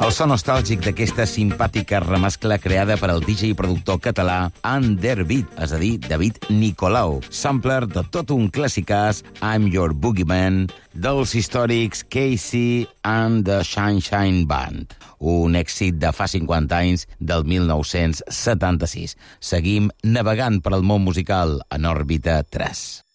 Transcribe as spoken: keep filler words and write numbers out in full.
El so nostàlgic d'aquesta simpàtica remescla creada per al D J i productor català Underbeat, és a dir, David Nicolau, sampler de tot un clàssicàs I'm Your Boogeyman dels històrics Casey and the Sunshine Band, un èxit de fa cinquanta anys del mil nou-cents setanta-sis. Seguim navegant per al món musical en òrbita tres.